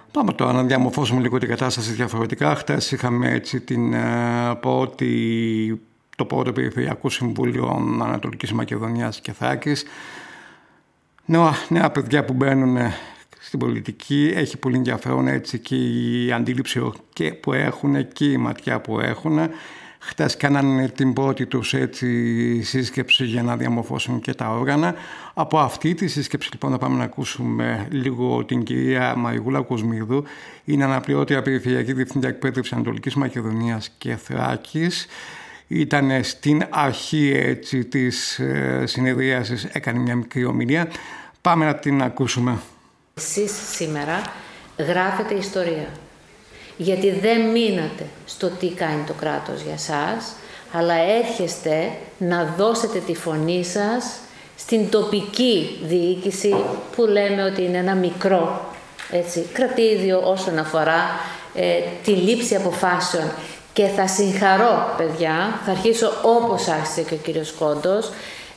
Πάμε τώρα να διαμορφώσουμε λίγο την κατάσταση διαφορετικά. Χτες είχαμε έτσι το πρώτο Περιφερειακό Συμβούλιο Ανατολικής Μακεδονίας και Θράκης. Νέα παιδιά που μπαίνουν στην πολιτική, έχει πολύ ενδιαφέρον έτσι και η αντίληψη που έχουν και η ματιά που έχουν. Χτες κάνανε την πρώτη τους έτσι σύσκεψη για να διαμορφώσουν και τα όργανα. Από αυτή τη σύσκεψη λοιπόν θα πάμε να ακούσουμε λίγο την κυρία Μαριγούλα Κοσμίδου. Είναι αναπληρώτρια Περιφερειακή Διευθύντρια Εκπαίδευση Ανατολικής Μακεδονίας και Θράκης. Ήταν στην αρχή έτσι της συνεδρίασης, έκανε μια μικρή ομιλία. Πάμε να την ακούσουμε. Εσείς σήμερα γράφετε ιστορία. Γιατί δεν μείνατε στο τι κάνει το κράτος για σας, αλλά έρχεστε να δώσετε τη φωνή σας στην τοπική διοίκηση που λέμε ότι είναι ένα μικρό κρατήδιο όσον αφορά τη λήψη αποφάσεων. Και θα συγχαρώ, παιδιά, θα αρχίσω όπως άρχισε και ο κύριος Κόντος,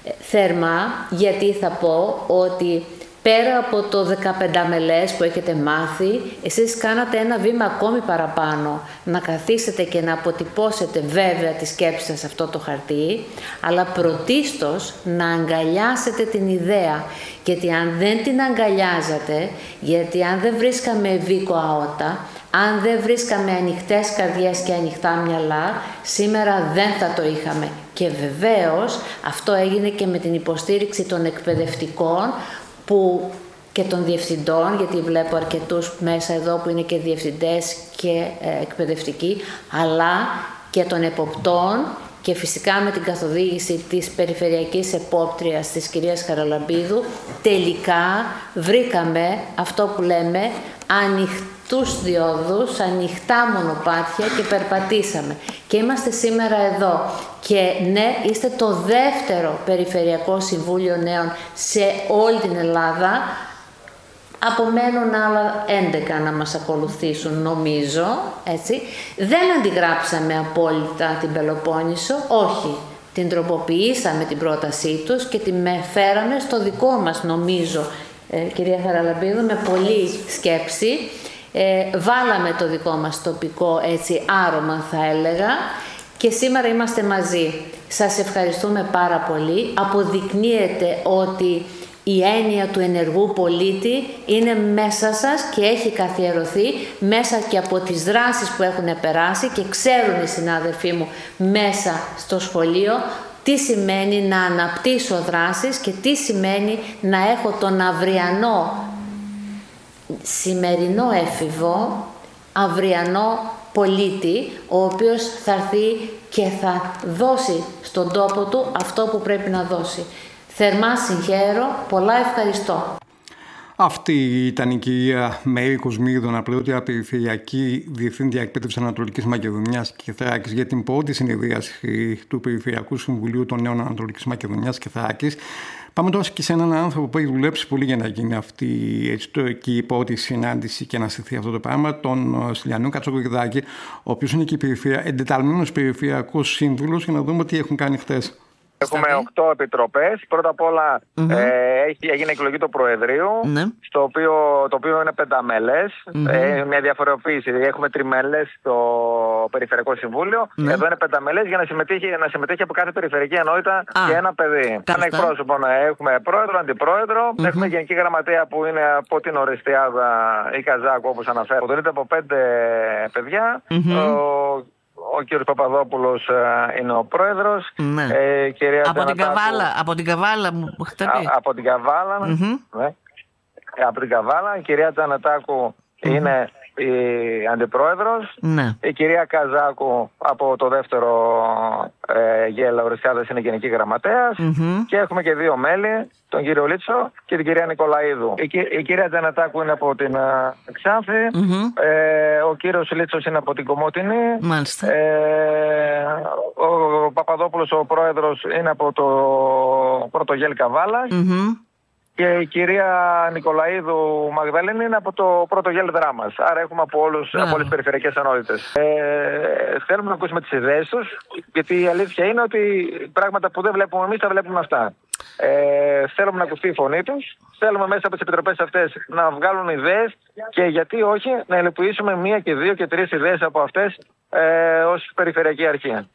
θερμά, γιατί θα πω ότι πέρα από το 15 μελές που έχετε μάθει, εσείς κάνατε ένα βήμα ακόμη παραπάνω, να καθίσετε και να αποτυπώσετε βέβαια τη σκέψη σας σε αυτό το χαρτί, αλλά πρωτίστως να αγκαλιάσετε την ιδέα. Γιατί αν δεν την αγκαλιάζατε, γιατί αν δεν βρίσκαμε βίκο αότα, αν δεν βρίσκαμε ανοιχτές καρδιές και ανοιχτά μυαλά, σήμερα δεν θα το είχαμε. Και βεβαίως αυτό έγινε και με την υποστήριξη των εκπαιδευτικών και των διευθυντών, γιατί βλέπω αρκετούς μέσα εδώ που είναι και διευθυντές και εκπαιδευτικοί, αλλά και των εποπτών και φυσικά με την καθοδήγηση της Περιφερειακής Επόπτριας της κυρίας Χαραλαμπίδου, τελικά βρήκαμε αυτό που λέμε ανοιχτούς διόδους, ανοιχτά μονοπάτια και περπατήσαμε. Και είμαστε σήμερα εδώ. Και ναι, είστε το δεύτερο Περιφερειακό Συμβούλιο Νέων σε όλη την Ελλάδα. Απομένουν άλλα 11 να μας ακολουθήσουν, νομίζω, έτσι. Δεν αντιγράψαμε απόλυτα την Πελοπόννησο, όχι. Την τροποποιήσαμε την πρότασή τους και την φέραμε στο δικό μας, νομίζω, κυρία Χαραλαμπίδου, με πολλή σκέψη. Βάλαμε το δικό μας τοπικό άρωμα, θα έλεγα, και σήμερα είμαστε μαζί. Σας ευχαριστούμε πάρα πολύ. Αποδεικνύεται ότι η έννοια του ενεργού πολίτη είναι μέσα σας και έχει καθιερωθεί μέσα και από τις δράσεις που έχουν περάσει και ξέρουν οι συνάδελφοί μου μέσα στο σχολείο τι σημαίνει να αναπτύσσω δράσεις και τι σημαίνει να έχω τον αυριανό, σημερινό έφηβο, αυριανό πολίτη, ο οποίος θα έρθει και θα δώσει στον τόπο του αυτό που πρέπει να δώσει. Θερμά συγχαίρω, πολλά ευχαριστώ. Αυτή ήταν η κυρία Μέρη Κοσμίδου, αναπληρώτρια Περιφερειακή Διευθύντρια Εκπαίδευση Ανατολικής Μακεδονίας και Θράκης, για την πρώτη συνεδρίαση του Περιφερειακού Συμβουλίου των Νέων Ανατολικής Μακεδονίας και Θράκης. Πάμε τώρα και σε έναν άνθρωπο που έχει δουλέψει πολύ για να γίνει αυτή η πρώτη συνάντηση και να στηθεί αυτό το πράγμα, τον Στυλιανό Κατσοκοκεδάκη, ο οποίος είναι και εντεταλμένος περιφερειακός σύμβουλος, για να δούμε τι έχουν κάνει χθες. Έχουμε 8 επιτροπές. Πρώτα απ' όλα έγινε εκλογή του Προεδρείου, το οποίο είναι πενταμελές. Μια διαφοροποίηση. Έχουμε τριμελές στο Περιφερειακό Συμβούλιο. Εδώ είναι πενταμελές για να συμμετέχει από κάθε περιφερειακή ενότητα και ένα παιδί. Ένα εκπρόσωπο έχουμε πρόεδρο, αντιπρόεδρο. Έχουμε γενική γραμματέα που είναι από την Ορεστιάδα ή Καζάκου, όπως αναφέρω. Αποτελείται από 5 παιδιά. Ο κύριος Παπαδόπουλος είναι ο πρόεδρος. Από την Καβάλα μου έχετε πει. Από την Καβάλα, ναι. Από την Καβάλα. Η κυρία Τζανετάκου είναι η αντιπρόεδρος. Η κυρία Καζάκου από το δεύτερο γέλα Ορεστιάδας είναι γενική γραμματέας. Και έχουμε και 2 μέλη, τον κύριο Λίτσο και την κυρία Νικολαίδου. Η κυρία Τζανετάκου είναι από την Ξάνθη. Ο κύριος Λίτσος είναι από την Κομότηνη. Ο Παπαδόπουλος, ο πρόεδρος, είναι από το πρώτο γέλ Καβάλας. Και η κυρία Νικολαίδου Μαγδαλίνη είναι από το πρώτο γέλ Δράμας. Άρα έχουμε από όλες τις περιφερειακές ενότητες. Θέλουμε να ακούσουμε τις ιδέες τους, γιατί η αλήθεια είναι ότι πράγματα που δεν βλέπουμε εμείς τα βλέπουν αυτά. Θέλουμε να ακουστεί η φωνή τους. Θέλουμε μέσα από τις επιτροπές αυτές να βγάλουν ιδέες και γιατί όχι να υλοποιήσουμε 1 και 2 και 3 ιδέες από αυτές ως Περιφερειακή Αρχή.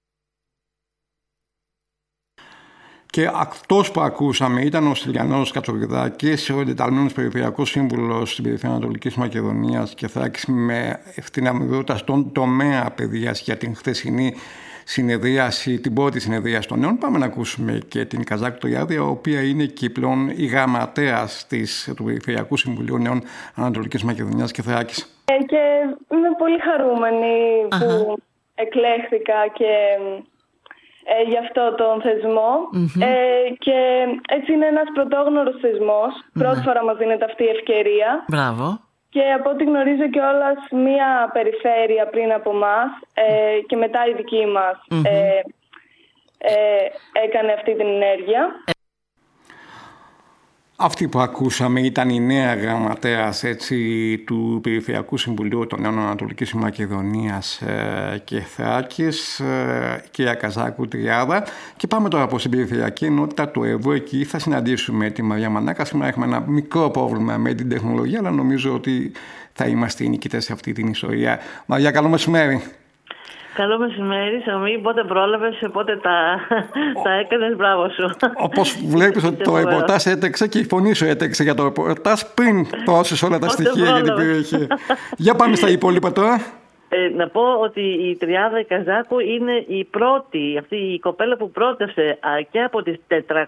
Και αυτός που ακούσαμε ήταν ο Στυλιανός Κατσοβιδάκης, ο εντεταλμένος Περιφερειακός Σύμβουλος στην Περιφέρεια Ανατολικής Μακεδονίας και Θράκης με ευθύνη αμοιβαιότητα στον τομέα παιδείας για την χθεσινή συνεδρίαση, την πρώτη συνεδρίαση των νέων. Πάμε να ακούσουμε και την Καζάκου Τοιάδη, η οποία είναι και πλέον η γραμματέας του Περιφερειακού Συμβουλίου Νέων Ανατολικής Μακεδονίας και Θράκης. Και είμαι πολύ χαρούμενη που εκλέχθηκα και για αυτό τον θεσμό. Και έτσι είναι ένας πρωτόγνωρος θεσμός. Πρώτη φορά μας δίνεται αυτή η ευκαιρία. Μπράβο. Και από ό,τι γνωρίζω κιόλας, μία περιφέρεια πριν από μας και μετά η δική μας έκανε αυτή την ενέργεια. Αυτή που ακούσαμε ήταν η νέα γραμματέας του Περιφερειακού Συμβουλίου των Νέων Ανατολικής Μακεδονίας και Θράκης, κυρία Καζάκου Τριάδα. Και πάμε τώρα από την Περιφερειακή Ενότητα του ΕΒΟ. Εκεί θα συναντήσουμε τη Μαρία Μανάκα. Σήμερα έχουμε ένα μικρό πρόβλημα με την τεχνολογία, αλλά νομίζω ότι θα είμαστε οι νικητές σε αυτή την ιστορία. Μαρία, καλό μεσημέρι. Καλό μεσημέρι, Σαμί. Πότε πρόλαβες, πότε τα έκανες, μπράβο σου. Όπως βλέπεις ότι το ρεπορτάζ έτρεξε και η φωνή σου έτρεξε για το ρεπορτάζ πριν δώσεις όλα τα στοιχεία για την περιοχή. Για πάμε στα υπόλοιπα τώρα. Να πω ότι η Τριάδα η Καζάκου είναι η πρώτη, αυτή η κοπέλα που πρότασε και από τις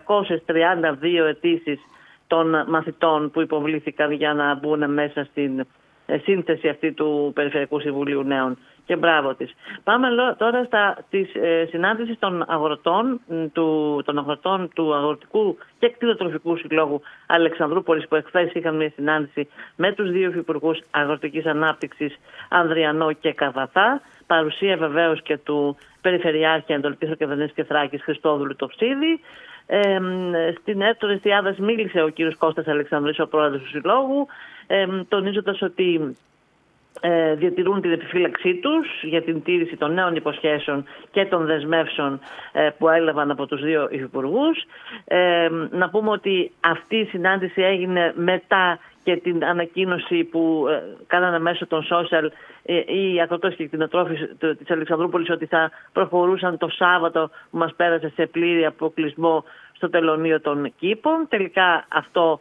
432 αιτήσεις των μαθητών που υποβλήθηκαν για να μπουν μέσα στην σύνθεση αυτή του Περιφερειακού Συμβουλίου Νέων. Και μπράβο της. Πάμε τώρα στη συνάντηση των αγροτών του Αγροτικού και Κτηνοτροφικού Συλλόγου Αλεξανδρούπολης, που εχθές είχαν μια συνάντηση με τους δύο υφυπουργούς Αγροτικής Ανάπτυξης, Ανδριανό και Καβαθά, παρουσία βεβαίως και του Περιφερειάρχη Ανατολικής Μακεδονίας και Θράκης Χριστόδουλου Τοψίδη. Στην αίθουσα Τριάδας μίλησε ο κύριος Κώστας Αλεξανδρής, ο πρόεδρος του Συλλόγου, τονίζοντας ότι διατηρούν την επιφύλαξή τους για την τήρηση των νέων υποσχέσεων και των δεσμεύσεων που έλαβαν από τους δύο υφυπουργούς. Να πούμε ότι αυτή η συνάντηση έγινε μετά και την ανακοίνωση που κάνανε μέσω των social οι αγροτές και κτηνοτρόφοι της Αλεξανδρούπολης ότι θα προχωρούσαν το Σάββατο που μας πέρασε σε πλήρη αποκλεισμό στο τελωνείο των Κήπων. Τελικά αυτό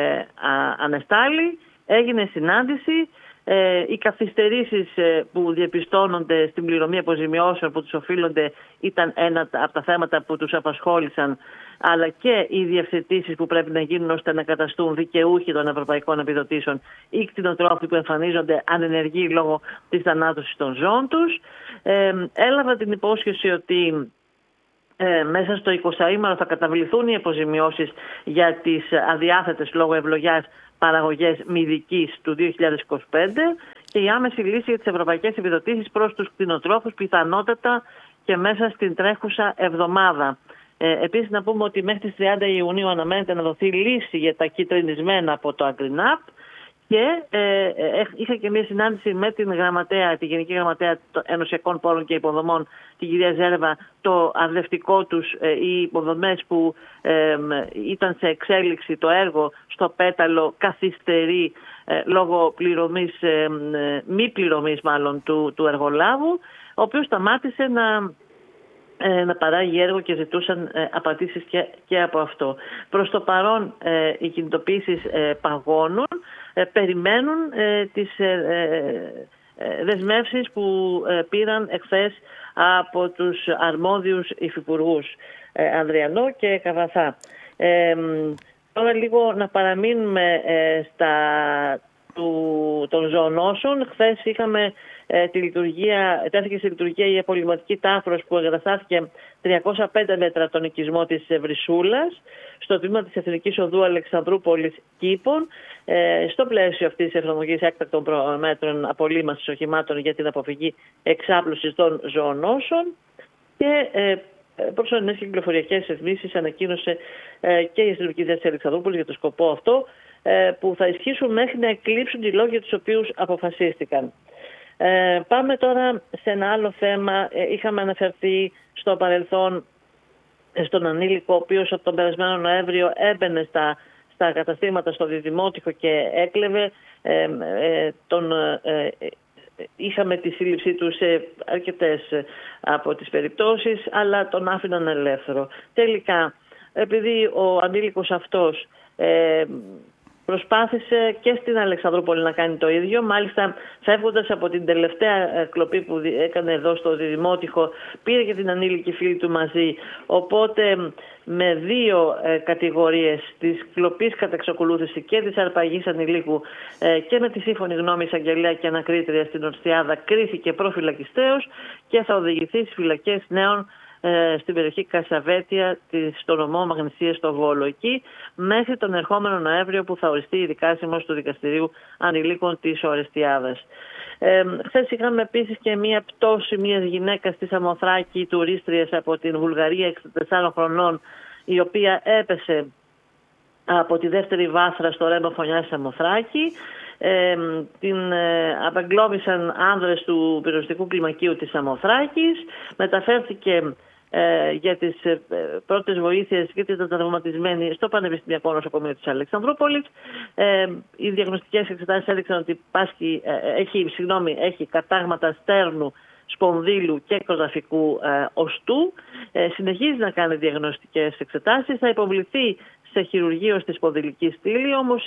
ανεστάλλει. Έγινε συνάντηση. Οι καθυστερήσεις που διαπιστώνονται στην πληρωμή αποζημιώσεων που τους οφείλονται ήταν ένα από τα θέματα που τους απασχόλησαν, αλλά και οι διευθετήσεις που πρέπει να γίνουν ώστε να καταστούν δικαιούχοι των ευρωπαϊκών επιδοτήσεων οι κτηνοτρόφοι που εμφανίζονται ανενεργοί λόγω της θανάτωσης των ζώων τους. Έλαβα την υπόσχεση ότι μέσα στο 20ήμερο θα καταβληθούν οι αποζημιώσεις για τις αδιάθετες λόγω ευλογιάς παραγωγές μυδικής του 2025 και η άμεση λύση για τις ευρωπαϊκές επιδοτήσεις προς τους κτηνοτρόφους πιθανότατα και μέσα στην τρέχουσα εβδομάδα. Επίσης να πούμε ότι μέχρι τις 30 Ιουνίου αναμένεται να δοθεί λύση για τα κυτρινισμένα από το Αγκρινάπ και είχα και μια συνάντηση με την γραμματέα, τη Γενική Γραμματέα των Ενωσιακών Πόρων και Υποδομών, την κυρία Ζέρβα, το αρδευτικό τους, οι υποδομές που ήταν σε εξέλιξη, το έργο στο Πέταλο καθυστερεί λόγω μη πληρωμής μάλλον του εργολάβου, ο οποίος σταμάτησε να παράγει έργο και ζητούσαν απαντήσεις και από αυτό. Προς το παρόν οι κινητοποιήσεις παγώνουν, περιμένουν τις δεσμεύσεις που πήραν εχθές από τους αρμόδιους υφυπουργούς Ανδριανό και Καβαθά. Τώρα λίγο να παραμείνουμε των ζωονόσων. Χθες είχαμε τέθηκε σε λειτουργία η απολυματική τάφρος που εγκαταστάθηκε 305 μέτρα από τον οικισμό της Βρυσούλας στο τμήμα της Εθνικής Οδού Αλεξανδρούπολης Κήπων, στο πλαίσιο αυτής της εφαρμογής έκτακτων μέτρων απολύμασης οχημάτων για την αποφυγή εξάπλωσης των ζωονόσων. Και προσωρινές κυκλοφοριακές ρυθμίσεις ανακοίνωσε και η Αστυνομική Διεύθυνση Αλεξανδρούπολης για το σκοπό αυτό, που θα ισχύσουν μέχρι να εκλείψουν οι λόγοι για τους οποίους αποφασίστηκαν. Πάμε τώρα σε ένα άλλο θέμα. Είχαμε αναφερθεί στο παρελθόν στον ανήλικο, ο οποίος από τον περασμένο Νοέμβριο έμπαινε στα καταστήματα στο Διδημότυχο και έκλεβε. Είχαμε τη σύλληψή του σε αρκετές από τις περιπτώσεις, αλλά τον άφηναν ελεύθερο. Τελικά, επειδή ο ανήλικος αυτός προσπάθησε και στην Αλεξανδρούπολη να κάνει το ίδιο. Μάλιστα, φεύγοντας από την τελευταία κλοπή που έκανε εδώ στο Διδημότυχο, πήρε και την ανήλικη φίλη του μαζί. Οπότε, με δύο κατηγορίες, της κλοπής κατά εξακολούθηση και της αρπαγής ανηλίκου και με τη σύμφωνη γνώμη εισαγγελέα και ανακρίτρια στην Ορστιάδα, κρίθηκε προφυλακιστέως και θα οδηγηθεί στις φυλακές Νέων στην περιοχή Κασαβέτια, στο νομό Μαγνησίας στο Βόλο. Εκεί μέχρι τον ερχόμενο Νοέμβριο, που θα οριστεί η δικάσιμος του Δικαστηρίου Ανηλίκων της Ορεστιάδας. Χθες είχαμε επίσης και μία πτώση μιας γυναίκας στη Σαμοθράκη, τουρίστριας από την Βουλγαρία, 64 χρονών, η οποία έπεσε από τη δεύτερη βάθρα στο Ρέμπο Φωνιά Σαμοθράκη. Την απεγκλώβησαν άνδρες του πυροσβεστικού κλιμακίου της Σαμοθράκης, μεταφέρθηκε για τις πρώτες βοήθειες και ήταν τραυματισμένη στο Πανεπιστημιακό Νοσοκομείο της Αλεξανδρούπολης. Οι διαγνωστικές εξετάσεις έδειξαν ότι έχει κατάγματα στέρνου, σπονδύλου και κροταφικού οστού. Συνεχίζει να κάνει διαγνωστικές εξετάσεις. Θα υποβληθεί σε χειρουργείο στη σπονδυλική στήλη, όμως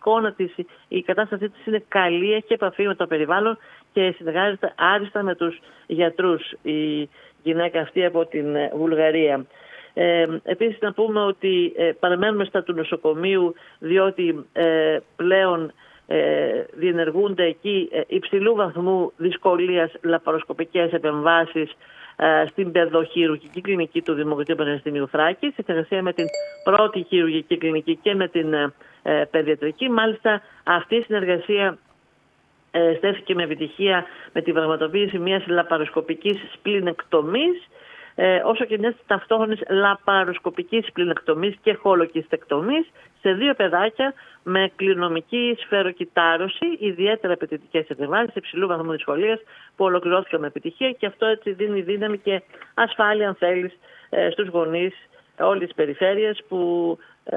η κατάστασή της είναι καλή, έχει επαφή με το περιβάλλον και συνεργάζεται άριστα με τους γιατρούς η γυναίκα αυτή από την Βουλγαρία. Επίσης να πούμε ότι παραμένουμε στα του νοσοκομείου, διότι πλέον διενεργούνται εκεί υψηλού βαθμού δυσκολίας λαπαροσκοπικές επεμβάσεις στην παιδοχειρουργική κλινική του Δημοκρατίου Πανεπιστημίου Θράκης, σε συνεργασία με την πρώτη χειρουργική κλινική και με την παιδιατρική. Μάλιστα, αυτή η συνεργασία στέφθηκε με επιτυχία με την πραγματοποίηση μιας λαπαροσκοπικής σπληνεκτομής, όσο και μιας ταυτόχρονης λαπαροσκοπικής σπληνεκτομής και χολοκυστεκτομής σε δύο παιδάκια με κληρονομική σφαιροκυτάρωση, ιδιαίτερα απαιτητικές επεμβάσεις υψηλού βαθμού δυσκολίας, που ολοκληρώθηκαν με επιτυχία, και αυτό έτσι δίνει δύναμη και ασφάλεια, αν θέλεις, στους γονείς όλης της περιφέρειας που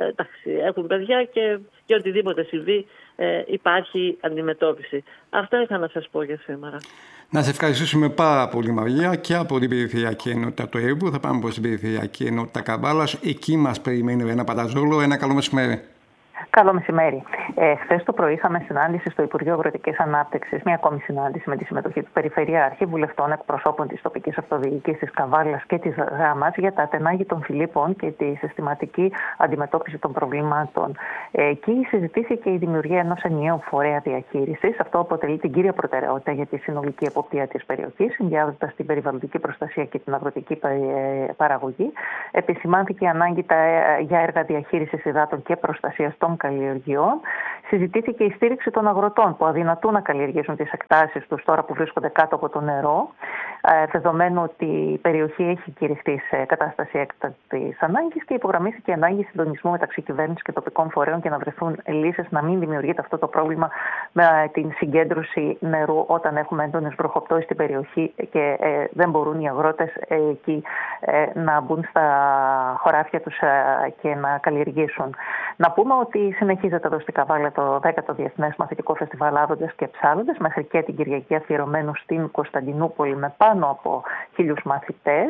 έχουν παιδιά και οτιδήποτε συμβεί υπάρχει αντιμετώπιση. Αυτά είχα να σας πω για σήμερα. Να σε ευχαριστήσουμε πάρα πολύ, Μαρία, και από την Περιφερειακή Ενότητα του Έμπου. Θα πάμε προς την Περιφερειακή Ενότητα Καβάλας. Εκεί μας περιμένει ένα Πανταζόλο. Ένα καλό μεσημέρι. Καλό μεσημέρι. Χθες το πρωί είχαμε συνάντηση στο Υπουργείο Αγροτικής Ανάπτυξης, μια ακόμη συνάντηση με τη συμμετοχή του Περιφερειάρχη, βουλευτών, εκπροσώπων της τοπικής αυτοδιοίκησης της Καβάλας και της Γάμας για τα ατενάγη των Φιλίππων και τη συστηματική αντιμετώπιση των προβλημάτων. Εκεί συζητήθηκε η δημιουργία ενός ενιαίου φορέα διαχείρισης. Αυτό αποτελεί την κύρια προτεραιότητα για τη συνολική εποπτεία της περιοχής, συνδυάζοντας την περιβαλλοντική προστασία και την αγροτική παραγωγή. Επισημάνθηκε η ανάγκη για έργα διαχείρισης υδάτων και προστασίας των καλλιεργειών. Συζητήθηκε η στήριξη των αγροτών που αδυνατούν να καλλιεργήσουν τις εκτάσεις τους τώρα που βρίσκονται κάτω από το νερό, δεδομένου ότι η περιοχή έχει κηρυχθεί σε κατάσταση έκτακτης ανάγκης, και υπογραμμίστηκε η ανάγκη συντονισμού μεταξύ κυβέρνησης και τοπικών φορέων και να βρεθούν λύσεις να μην δημιουργείται αυτό το πρόβλημα με την συγκέντρωση νερού όταν έχουμε έντονες βροχοπτώσεις στην περιοχή και δεν μπορούν οι αγρότες εκεί να μπουν στα χωράφια τους και να καλλιεργήσουν. Να πούμε ότι συνεχίζεται εδώ στην Καβάλα το 10ο Διεθνές Μαθητικό Φεστιβάλ Άδοντες και Ψάλοντες, μέχρι και την Κυριακή αφιερωμένο στην Κωνσταντινούπολη με πάνω από 1.000 μαθητές.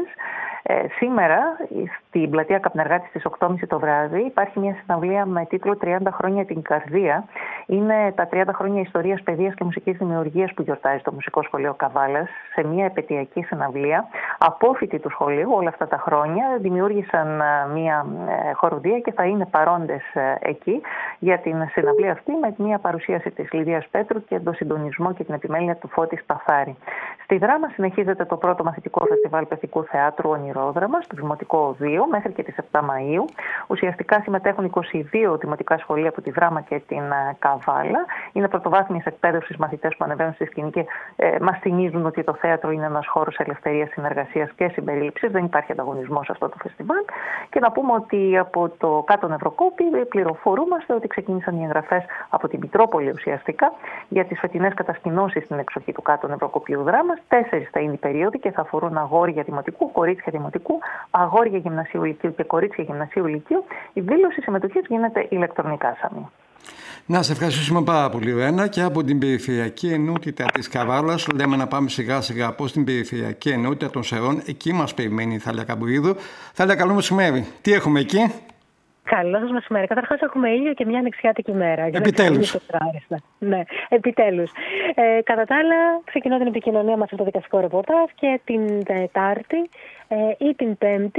Σήμερα στην πλατεία Καπνεργάτης στις 8.30 το βράδυ υπάρχει μια συναυλία με τίτλο 30 χρόνια την καρδία. Είναι τα 30 χρόνια ιστορίας, παιδείας και μουσικής δημιουργίας που γιορτάζει το Μουσικό Σχολείο Καβάλας σε μια επαιτειακή συναυλία. Απόφοιτοι του σχολείου όλα αυτά τα χρόνια δημιούργησαν μια χοροδία και θα είναι παρόντες εκεί για την συναυλία αυτή, με μια παρουσίαση της Λιδίας Πέτρου και τον συντονισμό και την επιμέλεια του Φώτη Σταθάρη. Στη Δράμα συνεχίζεται το πρώτο μαθητικό φεστιβάλ παιχτικού θεάτρου Ονειρόδραμα στο Δημοτικό Οδείο μέχρι και τις 7 Μαΐου. Ουσιαστικά συμμετέχουν 22 δημοτικά σχολεία από τη Δράμα και την Καβάλα. Είναι πρωτοβάθμιας εκπαίδευσης μαθητές που ανεβαίνουν στη σκηνή και μας θυμίζουν ότι το θέατρο είναι ένας χώρος ελευθερίας, συνεργασίας και συμπερίληψης. Δεν υπάρχει ανταγωνισμός σε αυτό το φεστιβάλ. Και να πούμε ότι από το Κάτω Νευροκόπη πληροφορούμαστε ότι ξεκίνησαν οι εγγραφές από την Μητρόπολη ουσιαστικά για τις φετινές κατασκηνώσεις στην εξοχή του Κάτω Νευροκοπίου Δράμας. 4 θα είναι οι περίοδοι και θα αφορούν αγόρια δημοτικού, κορίτσια δημοτικού δημοτικού, αγόρια γυμνασίου λυκείου και κορίτσια γυμνασίου λυκείου, η δήλωση συμμετοχής γίνεται ηλεκτρονικά, Σάμι. Να σε ευχαριστήσουμε πάρα πολύ, Ρένα, και από την Περιφερειακή Ενότητα της Καβάλας λέμε να πάμε σιγά σιγά από την Περιφερειακή Ενότητα των Σερών. Εκεί μας περιμένει η Θάλια Καμπουρίδου. Θάλια, καλό μεσημέρι. Τι έχουμε εκεί? Καλό σας μεσημέρι. Καταρχάς έχουμε ήλιο και μια ανοιξιάτικη μέρα. Επιτέλους. Ναι, επιτέλους. Κατά τα άλλα, ξεκινώ την επικοινωνία μας από το δικαστικό ρεπορτάζ και την Τετάρτη ή την Πέμπτη,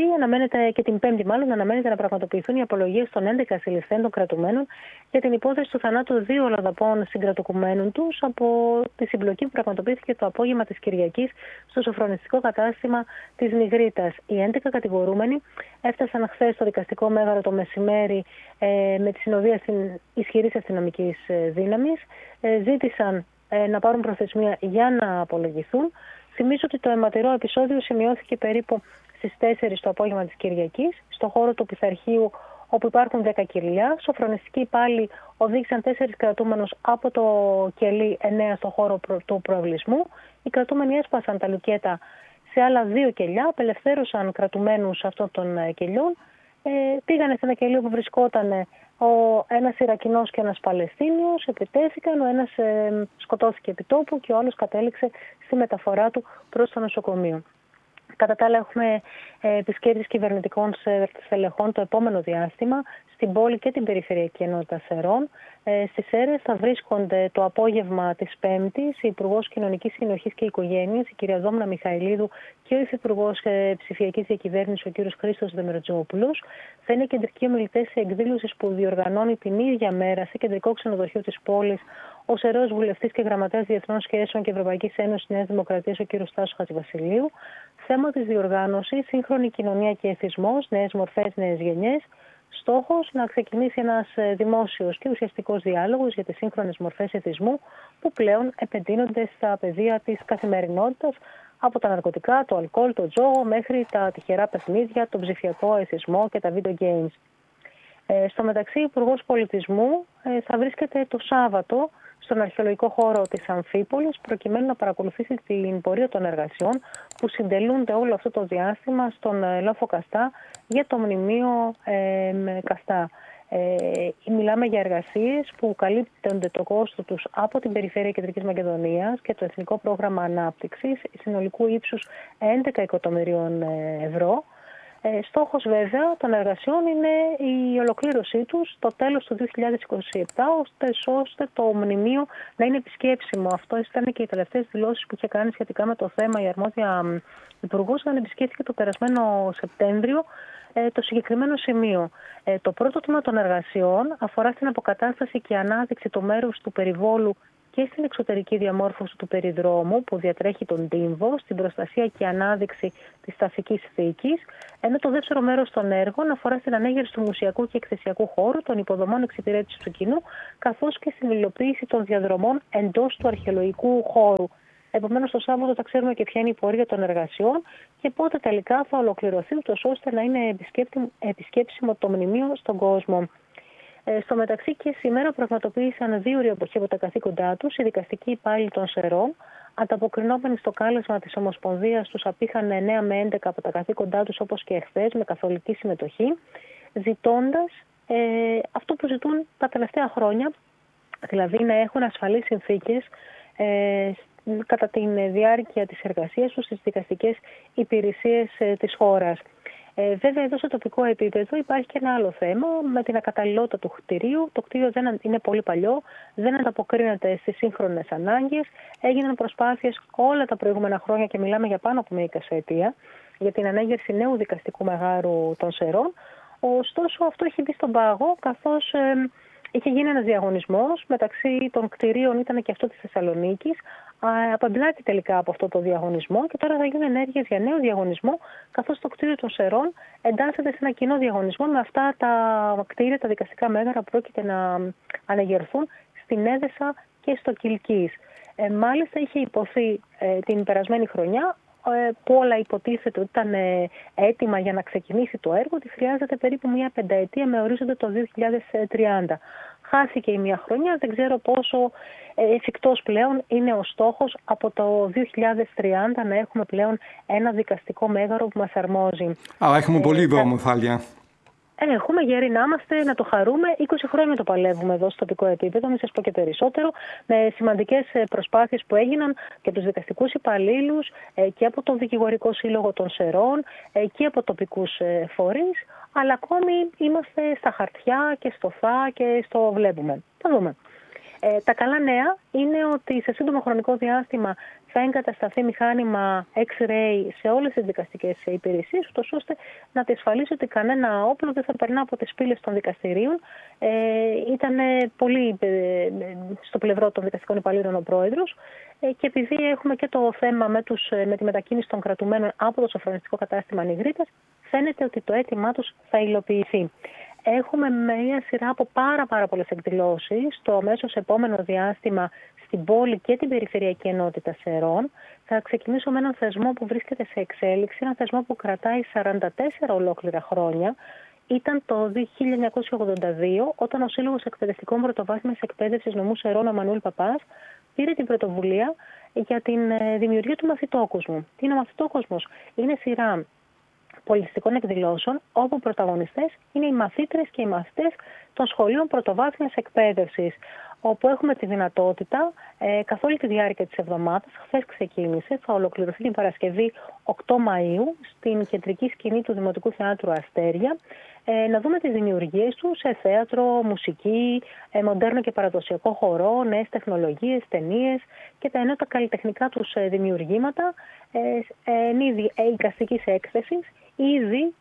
αναμένεται να πραγματοποιηθούν οι απολογίες των 11 συλληφθέντων κρατουμένων για την υπόθεση του θανάτου 2 Ολλανδοπών συγκρατουμένων τους από τη συμπλοκή που πραγματοποιήθηκε το απόγευμα της Κυριακής στο σοφρονιστικό κατάστημα της Νιγρίτας. Οι 11 κατηγορούμενοι έφτασαν χθες στο δικαστικό μέγαρο το μεσημέρι με τη συνοδεία ισχυρής αστυνομικής δύναμης. Ζήτησαν να πάρουν προθεσμία για να απολογηθούν. Θυμίζω ότι το αιματηρό επεισόδιο σημειώθηκε περίπου στις 4 το απόγευμα της Κυριακής, στο χώρο του Πειθαρχείου, όπου υπάρχουν 10 κελιά. Σοφρονιστικοί υπάλληλοι οδήγησαν 4 κρατούμενους από το κελί 9 στο χώρο του προαυλισμού. Οι κρατούμενοι έσπασαν τα λουκέτα σε άλλα 2 κελιά, απελευθέρωσαν κρατουμένους αυτών των κελιών, πήγανε σε ένα κελί που βρισκόταν ένας Ιρακινός και ένας Παλαιστίνιος, επιτέθηκαν, ο ένας σκοτώθηκε επί τόπου και ο άλλος κατέληξε στη μεταφορά του προς το νοσοκομείο. Κατά τα άλλα, έχουμε επισκέπτες κυβερνητικών στελεχών το επόμενο διάστημα στην πόλη και την Περιφερειακή Ενότητα Σερών. Στις Σέρρες θα βρίσκονται το απόγευμα της Πέμπτης η Υπουργός Κοινωνικής Συνοχής και Οικογένειας, η κυρία Δόμνα Μιχαηλίδου, και ο Υφυπουργός Ψηφιακής Διακυβέρνησης, ο κύριος Χρήστος Δεμερτζόπουλος. Θα είναι κεντρικοί ομιλητές σε εκδήλωση που διοργανώνει την ίδια μέρα σε κεντρικό ξενοδοχείο της πόλης ο Σερός Βουλευτής και Γραμματέας Διεθνών Σχέσεων και Ευρωπαϊκής Ένωσης Νέας Δημοκρατίας, ο κύριος Τάσος Χατζηβασιλείου. Θέμα της διοργάνωσης: σύγχρονη κοινωνία και εθισμός, νέες μορφές, νέες γενιές. Στόχος: να ξεκινήσει ένας δημόσιος και ουσιαστικός διάλογος για τις σύγχρονες μορφές εθισμού που πλέον επεντείνονται στα πεδία της καθημερινότητας, από τα ναρκωτικά, το αλκοόλ, το τζόγο μέχρι τα τυχερά παιχνίδια, τον ψηφιακό εθισμό και τα video games. Στο μεταξύ, ο Υπουργός Πολιτισμού θα βρίσκεται το Σάββατο στον αρχαιολογικό χώρο της Αμφίπολης, προκειμένου να παρακολουθήσει την πορεία των εργασιών που συντελούνται όλο αυτό το διάστημα στον λόφο Καστά για το μνημείο Καστά. Μιλάμε για εργασίες που καλύπτονται το κόστος τους από την Περιφέρεια Κεντρικής Μακεδονίας και το Εθνικό Πρόγραμμα Ανάπτυξης συνολικού ύψους 11 εκατομμυρίων ευρώ. Στόχος βέβαια των εργασιών είναι η ολοκλήρωσή τους στο τέλος του 2027, ώστε το μνημείο να είναι επισκέψιμο. Αυτό ήταν και οι τελευταίες δηλώσεις που είχε κάνει σχετικά με το θέμα η αρμόδια υπουργός, όταν επισκέφθηκε το περασμένο Σεπτέμβριο το συγκεκριμένο σημείο. Το πρώτο τμήμα των εργασιών αφορά στην αποκατάσταση και ανάδειξη του μέρους του περιβόλου και στην εξωτερική διαμόρφωση του περιδρόμου που διατρέχει τον Τύμβο, στην προστασία και ανάδειξη της ταφικής θήκης, ενώ το δεύτερο μέρος των έργων αφορά στην ανέγερση του μουσιακού και εκθεσιακού χώρου, των υποδομών εξυπηρέτησης του κοινού, καθώς και στην υλοποίηση των διαδρομών εντός του αρχαιολογικού χώρου. Επομένως, το Σάββατο θα ξέρουμε και ποια είναι η πορεία των εργασιών και πότε τελικά θα ολοκληρωθεί, ούτως ώστε να είναι επισκέψιμο το μνημείο στον κόσμο. Στο μεταξύ και σήμερα πραγματοποίησαν 2 ριοποχή από τα καθήκοντά τους οι δικαστικοί υπάλληλοι των Σερών, ανταποκρινόμενοι στο κάλεσμα της Ομοσπονδίας, τους απήχαν 9 με 11 από τα καθήκοντά τους, όπως και εχθές, με καθολική συμμετοχή, ζητώντας αυτό που ζητούν τα τελευταία χρόνια, δηλαδή να έχουν ασφαλείς συνθήκες κατά τη διάρκεια της εργασίας τους στις δικαστικές υπηρεσίες της χώρας. Βέβαια, εδώ στο τοπικό επίπεδο υπάρχει και ένα άλλο θέμα με την ακαταλληλότητα του κτηρίου. Το κτίριο είναι πολύ παλιό, δεν ανταποκρίνεται στις σύγχρονες ανάγκες. Έγιναν προσπάθειες όλα τα προηγούμενα χρόνια και μιλάμε για πάνω από μια 20ετία για την ανέγερση νέου δικαστικού μεγάρου των Σερών. Ωστόσο, αυτό έχει μπει στον πάγο, καθώς είχε γίνει ένας διαγωνισμός μεταξύ των κτηρίων, ήταν και αυτό της Θεσσαλονίκης. Απεμπλάκη τελικά από αυτό το διαγωνισμό και τώρα θα γίνουν ενέργειες για νέο διαγωνισμό, καθώς το κτίριο των Σερών εντάσσεται σε ένα κοινό διαγωνισμό με αυτά τα κτίρια, τα δικαστικά μέγαρα που πρόκειται να ανεγερθούν στην Έδεσα και στο Κιλκής. Μάλιστα, είχε υποθεί την περασμένη χρονιά, που όλα υποτίθεται ότι ήταν έτοιμα για να ξεκινήσει το έργο, ότι χρειάζεται περίπου μια 5ετία με ορίζοντα το 2030. χάθηκε η μία χρονιά, δεν ξέρω πόσο εφικτός πλέον είναι ο στόχος από το 2030 να έχουμε πλέον ένα δικαστικό μέγαρο που μας αρμόζει. Αλλά έχουμε πολύ δρόμο, Θάλια. Έχουμε, γεροί να είμαστε, να το χαρούμε. 20 χρόνια το παλεύουμε εδώ στο τοπικό επίπεδο, μην σας πω και περισσότερο, με σημαντικές προσπάθειες που έγιναν και από τους δικαστικούς υπαλλήλους και από το Δικηγορικό Σύλλογο των Σερών και από τοπικούς φορείς, αλλά ακόμη είμαστε στα χαρτιά και στο θα και στο βλέπουμε. Θα δούμε. Τα καλά νέα είναι ότι σε σύντομο χρονικό διάστημα θα εγκατασταθεί μηχάνημα X-ray σε όλες τις δικαστικές υπηρεσίες, ώστε να διασφαλίσει ότι κανένα όπλο δεν θα περνά από τις πύλες των δικαστηρίων. Ήταν πολύ στο πλευρό των δικαστικών υπαλλήλων ο πρόεδρος και επειδή έχουμε και το θέμα με τη μετακίνηση των κρατουμένων από το σοφρονιστικό κατάστημα Νιγρίτας, φαίνεται ότι το αίτημά τους θα υλοποιηθεί. Έχουμε μια σειρά από πάρα πολλές εκδηλώσεις στο αμέσως επόμενο διάστημα στην πόλη και την περιφερειακή ενότητα Σερών. Θα ξεκινήσω με έναν θεσμό που βρίσκεται σε εξέλιξη, έναν θεσμό που κρατάει 44 ολόκληρα χρόνια. Ήταν το 1982, όταν ο Σύλλογος Εκπαιδευτικών Πρωτοβάθμιας Εκπαίδευσης Νομού Σερών, ο Μανουήλ Παπάς, πήρε την πρωτοβουλία για την δημιουργία του μαθητόκοσμου. Τι είναι ο μαθητόκοσμος? Είναι σειρά πολιτιστικών εκδηλώσεων, όπου πρωταγωνιστές είναι οι μαθήτρες και οι μαθητές των σχολείων πρωτοβάθμιας εκπαίδευσης, όπου έχουμε τη δυνατότητα καθ' όλη τη διάρκεια της εβδομάδας, χθες ξεκίνησε, θα ολοκληρωθεί την Παρασκευή 8 Μαΐου στην κεντρική σκηνή του Δημοτικού Θεάτρου Αστέρια, να δούμε τις δημιουργίες του σε θέατρο, μουσική, μοντέρνο και παραδοσιακό χορό, νέες τεχνολογίες, ταινίες και τα ενότητα καλλιτεχνικά τους δημιουργήματα εν είδη εικαστικής έκθεσης. Ήδη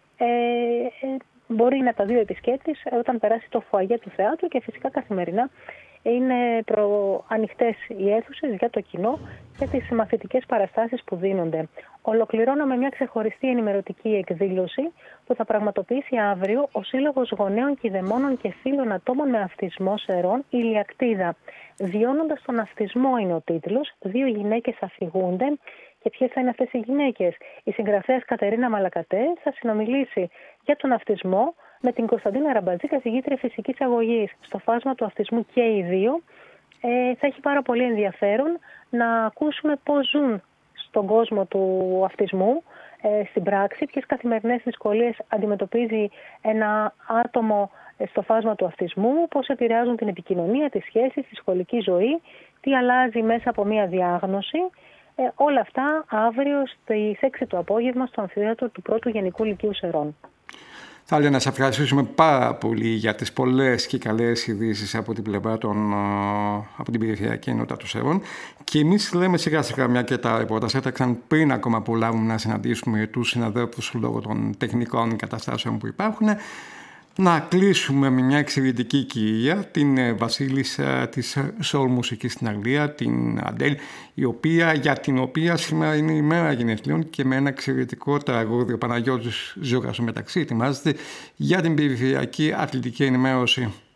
μπορεί να τα δει ο επισκέπτης όταν περάσει το φουαγέ του θεάτρου και φυσικά καθημερινά είναι ανοιχτές οι αίθουσες για το κοινό και τις μαθητικές παραστάσεις που δίνονται. Ολοκληρώνω με μια ξεχωριστή ενημερωτική εκδήλωση που θα πραγματοποιήσει αύριο ο Σύλλογος Γονέων Κηδεμόνων και Φίλων Ατόμων με Αυτισμό Σερών, η Ηλιακτίδα. Βιώνοντας τον αυτισμό είναι ο τίτλος. 2 γυναίκες αφηγούνται. Και ποιες θα είναι αυτές οι γυναίκες? Η συγγραφέας Κατερίνα Μαλακατέ θα συνομιλήσει για τον αυτισμό με την Κωνσταντίνα Ραμπατζή, καθηγήτρια φυσικής αγωγής στο φάσμα του αυτισμού και οι δύο. Θα έχει πάρα πολύ ενδιαφέρον να ακούσουμε πώς ζουν στον κόσμο του αυτισμού στην πράξη, ποιες καθημερινές δυσκολίες αντιμετωπίζει ένα άτομο στο φάσμα του αυτισμού, πώς επηρεάζουν την επικοινωνία, τις σχέσεις, τη σχολική ζωή, τι αλλάζει μέσα από μία διάγνωση. Όλα αυτά αύριο στις 6 το απόγευμα στο αμφιθέατρο του Πρώτου Γενικού Λυκείου Σερών. Θάλια, να σας ευχαριστήσουμε πάρα πολύ για τις πολλές και καλές ειδήσεις από την πλευρά από την περιφερειακή ενότητα του Σερών. Και εμείς λέμε σιγά σιγά, μια και τα ρεπορτάζ έτρεξαν πριν ακόμα προλάβουμε να συναντήσουμε τους συναδέλφους λόγω των τεχνικών καταστάσεων που υπάρχουν, να κλείσουμε με μια εξαιρετική κυρία, την βασίλισσα της soul μουσικής στην Αγγλία, την Αντέλ, για την οποία σήμερα είναι η μέρα γενεθλίων και με ένα εξαιρετικό τραγούδι ο Παναγιώτης Ζώρας μεταξύ ετοιμάζεται για την περιφερειακή αθλητική ενημέρωση.